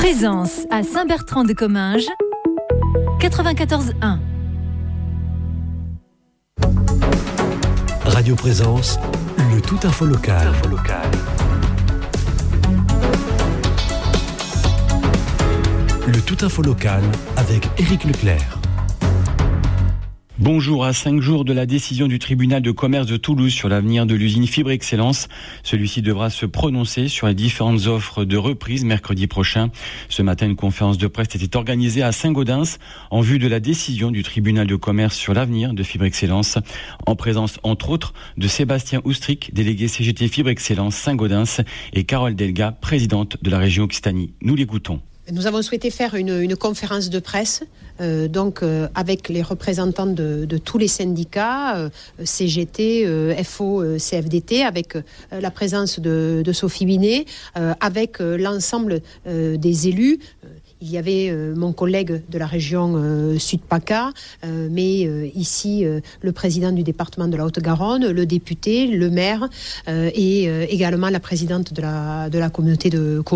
Présence à Saint-Bertrand-de-Comminges, 94.1. Radio Présence, le tout info local. Le tout info local avec Éric Leclerc. Bonjour. À 5 jours de la décision du tribunal de commerce de Toulouse sur l'avenir de l'usine Fibre Excellence, celui-ci devra se prononcer sur les différentes offres de reprise mercredi prochain. Ce matin, une conférence de presse était organisée à Saint-Gaudens en vue de la décision du tribunal de commerce sur l'avenir de Fibre Excellence, en présence entre autres de Sébastien Oustric, délégué CGT Fibre Excellence Saint-Gaudens, et Carole Delga, présidente de la région Occitanie. Nous l'écoutons. Nous avons souhaité faire une conférence de presse avec les représentants de tous les syndicats, CGT, FO, CFDT, avec la présence de Sophie Binet, avec l'ensemble des élus. Il y avait mon collègue de la région Sud-PACA, mais ici le président du département de la Haute-Garonne, le député, le maire et également la présidente de la communauté de communes.